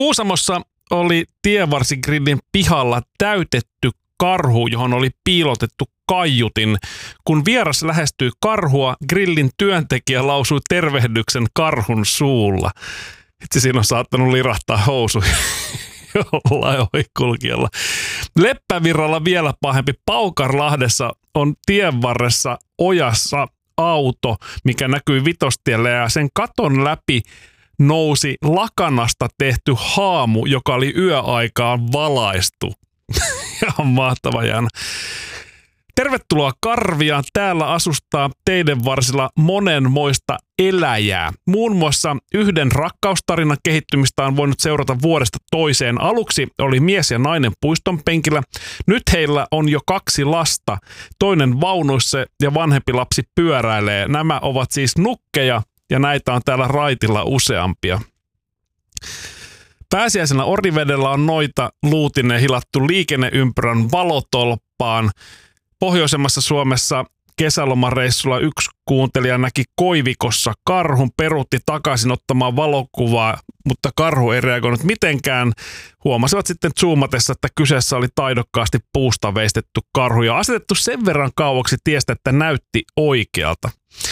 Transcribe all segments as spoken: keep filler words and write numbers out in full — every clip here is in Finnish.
Kuusamossa oli tienvarsigrillin pihalla täytetty karhu, johon oli piilotettu kaiutin. Kun vieras lähestyi karhua, grillin työntekijä lausui tervehdyksen karhun suulla. Itse siinä on saattanut lirahtaa housuja jollain ohikulkijalla. Leppävirralla vielä pahempi. Paukarlahdessa on tien varressa ojassa auto, mikä näkyy Vitostielle, ja sen katon läpi nousi lakanasta tehty haamu, joka oli yöaikaan valaistu. Ihan mahtava jäänä. Tervetuloa Karviaan. Täällä asustaa teiden varsilla monenmoista eläjää. Muun muassa yhden rakkaustarinan kehittymistä on voinut seurata vuodesta toiseen. Aluksi oli mies ja nainen puiston penkillä. Nyt heillä on jo kaksi lasta. Toinen vaunuissa ja vanhempi lapsi pyöräilee. Nämä ovat siis nukkeja ja näitä on täällä raitilla useampia. Pääsiäisenä Orivedellä on noita luutinen hilattu liikenneympyrän valotolppaan. Pohjoisemmassa Suomessa kesälomareissulla yksi kuuntelija näki koivikossa karhun, peruutti takaisin ottamaan valokuvaa, mutta karhu ei reagoinut mitenkään. Huomasivat sitten zoomatessa, että kyseessä oli taidokkaasti puusta veistetty karhu ja asetettu sen verran kauaksi tiestä, että näytti oikealta.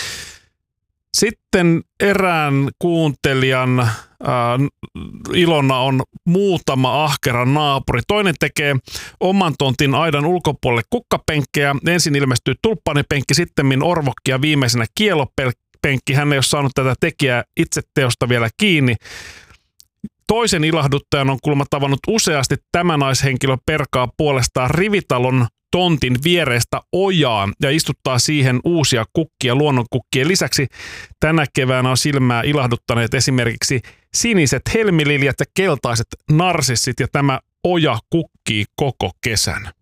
Sitten erään kuuntelijan äh, ilona on muutama ahkera naapuri. Toinen tekee oman tontin aidan ulkopuolelle kukkapenkkejä. Ensin ilmestyy tulppanipenkki, sittemmin orvokki ja viimeisenä kielopenkki. Hän ei ole saanut tätä tekijää itse teosta vielä kiinni. Toisen ilahduttajan on kuulemma tavannut useasti. Tämä naishenkilö perkaa puolestaan rivitalon tontin viereistä ojaa ja istuttaa siihen uusia kukkia luonnonkukkien lisäksi. Tänä keväänä on silmää ilahduttaneet esimerkiksi siniset helmililjat ja keltaiset narsissit, ja tämä oja kukkii koko kesän.